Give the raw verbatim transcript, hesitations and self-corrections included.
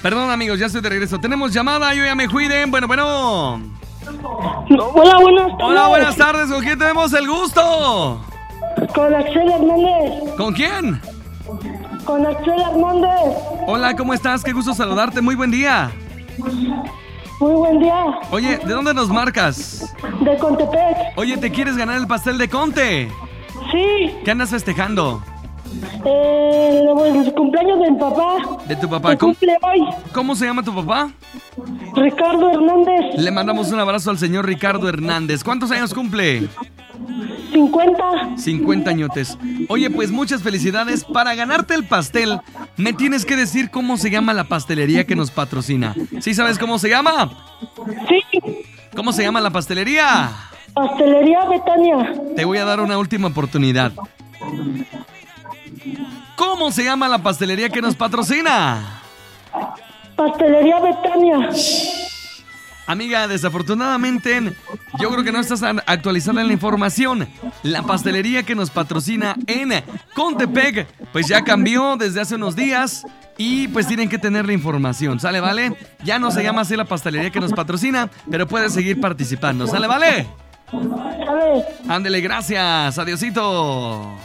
Perdón, amigos, ya estoy de regreso. Tenemos llamada, yo ya me cuiden. Bueno, bueno. No, hola, buenas tardes. Hola, buenas tardes. ¿Con quién tenemos el gusto? Con Axel Hernández. ¿Con quién? Con Axel Hernández. Hola, ¿cómo estás? Qué gusto saludarte. Muy buen día. Muy buen día. Oye, ¿de dónde nos marcas? De Contepec. Oye, ¿te quieres ganar el pastel de Conte? Sí. ¿Qué andas festejando? Eh, el cumpleaños de mi papá. ¿De tu papá? Que cumple hoy. ¿Cómo se llama tu papá? Ricardo Hernández. Le mandamos un abrazo al señor Ricardo Hernández. ¿Cuántos años cumple? cincuenta. cincuenta añotes. Oye, pues muchas felicidades. Para ganarte el pastel, me tienes que decir cómo se llama la pastelería que nos patrocina. ¿Sí sabes cómo se llama? Sí. ¿Cómo se llama la pastelería? Pastelería Betania. Te voy a dar una última oportunidad. ¿Cómo se llama la pastelería que nos patrocina? Pastelería Betania. Amiga, desafortunadamente, yo creo que no estás actualizada en la información. La pastelería que nos patrocina en Contepec, pues ya cambió desde hace unos días y pues tienen que tener la información, ¿sale, vale? Ya no se llama así la pastelería que nos patrocina, pero puedes seguir participando, ¿sale, vale? ¿Sabes? Ándele, gracias, adiosito.